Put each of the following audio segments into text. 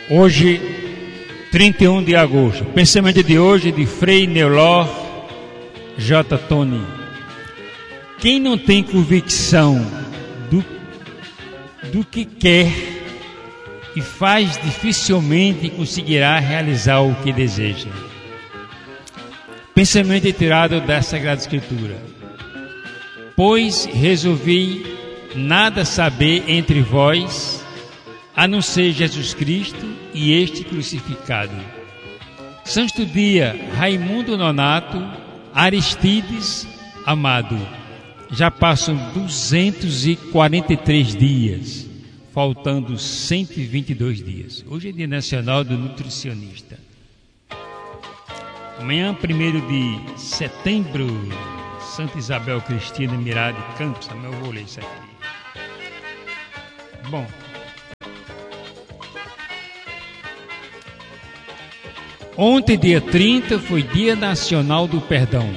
Hoje, 31 de agosto. Pensamento de hoje de Frei Neulor J. Tony. Quem não tem convicção do que quer e faz, dificilmente conseguirá realizar o que deseja. Pensamento tirado da Sagrada Escritura. Pois resolvi nada saber entre vós, a não ser Jesus Cristo e este crucificado. Santo Dia, Raimundo Nonato, Aristides Amado. Já passam 243 dias, faltando 122 dias. Hoje é Dia Nacional do Nutricionista. Amanhã, 1º de setembro, Santa Isabel Cristina Mirade Campos. Eu vou ler isso aqui. Bom, ontem, dia 30, foi Dia Nacional do Perdão.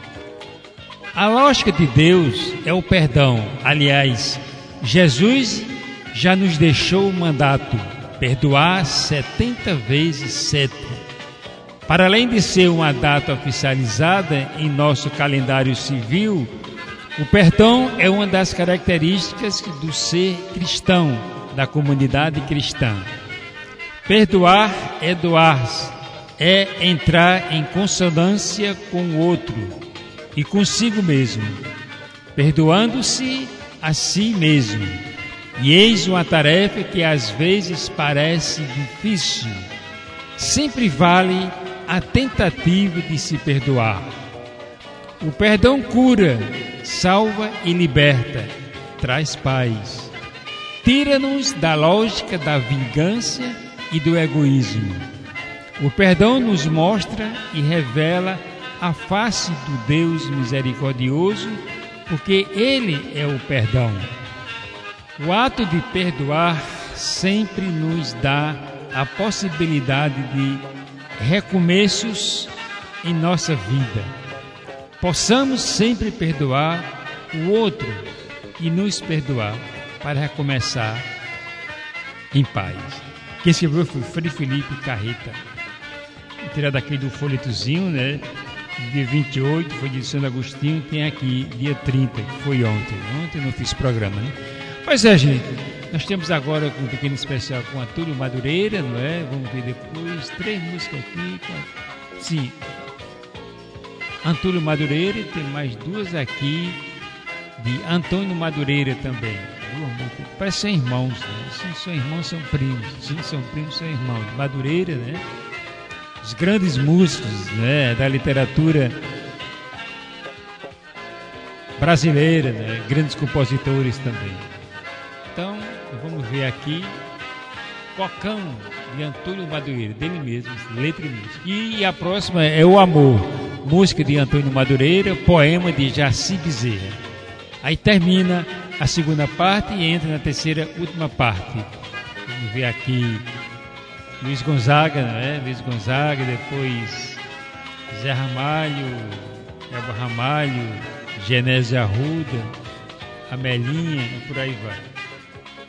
A lógica de Deus é o perdão. Aliás, Jesus já nos deixou o mandato: perdoar 70 vezes 7. Para além de ser uma data oficializada em nosso calendário civil, o perdão é uma das características do ser cristão, da comunidade cristã. Perdoar é doar-se, é entrar em consonância com o outro e consigo mesmo, perdoando-se a si mesmo. E eis uma tarefa que às vezes parece difícil. Sempre vale a tentativa de se perdoar. O perdão cura, salva e liberta, traz paz. Tira-nos da lógica da vingança e do egoísmo. O perdão nos mostra e revela a face do Deus misericordioso, porque Ele é o perdão. O ato de perdoar sempre nos dá a possibilidade de recomeços em nossa vida. Possamos sempre perdoar o outro e nos perdoar para recomeçar em paz. Quem escreveu foi Frei Felipe Carreta. Tirado aqui do folhetozinho, né? Dia 28 foi de Santo Agostinho, tem aqui dia 30, que foi ontem. Ontem eu não fiz programa, né? Pois é, gente, nós temos agora um pequeno especial com Antônio Madureira, não é? Vamos ver depois 3 músicas aqui. Sim, Antônio Madureira, e tem mais 2 aqui de Antônio Madureira também. Parecem irmãos, né? Sim, são irmãos, são primos. Sim, são primos, são irmãos. Madureira, né? Os grandes músicos, né, da literatura brasileira, né, grandes compositores também. Então, vamos ver aqui Cocão, de Antônio Madureira, dele mesmo, letra e música. E a próxima é O Amor, música de Antônio Madureira, poema de Jaci Bezerra. Aí termina a segunda parte e entra na terceira, última parte. Vamos ver aqui Luiz Gonzaga, né? Luiz Gonzaga, depois Zé Ramalho, Elba Ramalho, Genésio Arruda, Amelinha e por aí vai.